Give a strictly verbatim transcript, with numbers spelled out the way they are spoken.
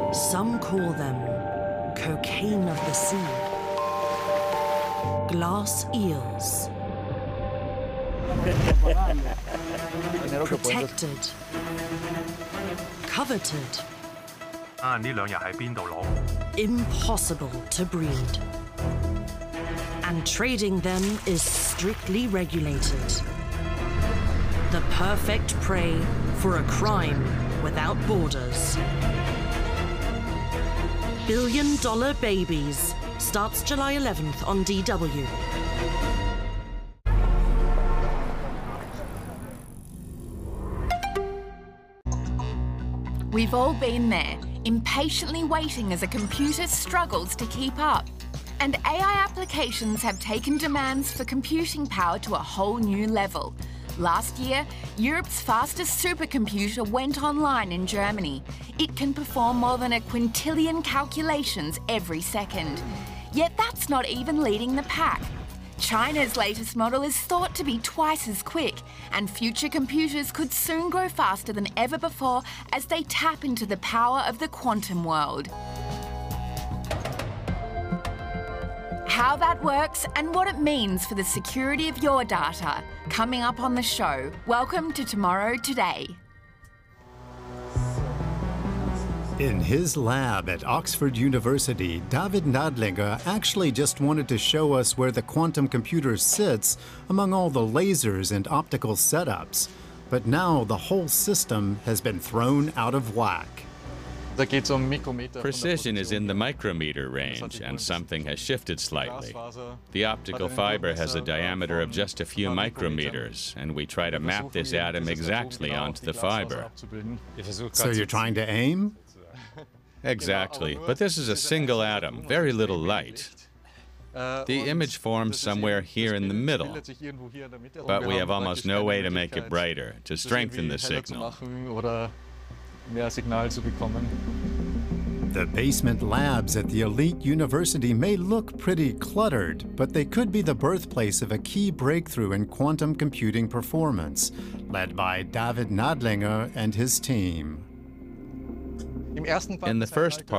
Some call them cocaine of the sea, glass eels, protected, coveted, impossible to breed. And trading them is strictly regulated. The perfect prey for a crime without borders. Billion Dollar Babies starts July eleventh on D W. We've all been there, impatiently waiting as a computer struggles to keep up. And A I applications have taken demands for computing power to a whole new level. Last year, Europe's fastest supercomputer went online in Germany. It can perform more than a quintillion calculations every second. Yet that's not even leading the pack. China's latest model is thought to be twice as quick, and future computers could soon grow faster than ever before as they tap into the power of the quantum world. How that works and what it means for the security of your data, coming up on the show. Welcome to Tomorrow Today. In his lab at Oxford University, David Nadlinger actually just wanted to show us where the quantum computer sits among all the lasers and optical setups. But now the whole system has been thrown out of whack. Precision is in the micrometer range, and something has shifted slightly. The optical fiber has a diameter of just a few micrometers, and we try to map this atom exactly onto the fiber. So you're trying to aim? Exactly, but this is a single atom, very little light. The image forms somewhere here in the middle, but we have almost no way to make it brighter, to strengthen the signal. The basement labs at the elite university may look pretty cluttered, but they could be the birthplace of a key breakthrough in quantum computing performance, led by David Nadlinger and his team. In the first part